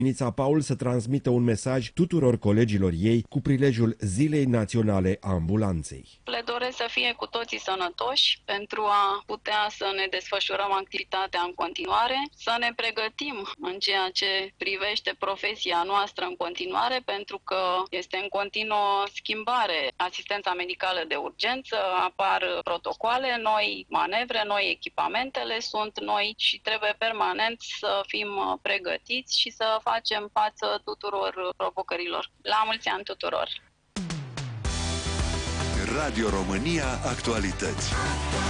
Nița Paul să transmită un mesaj tuturor colegilor ei cu prilejul Zilei Naționale a Ambulanței. Le doresc să fie cu toții sănătoși pentru a putea să ne desfășurăm activitatea în continuare, să ne pregătim în ceea ce privește profesia noastră în continuare, pentru că este în continuă schimbare. Asistența medicală de urgență, apar protocoale, noi manevre, noi echipamentele sunt noi și trebuie permanent să fim pregătiți și să facem față tuturor provocărilor. La mulți ani tuturor! Radio România Actualități.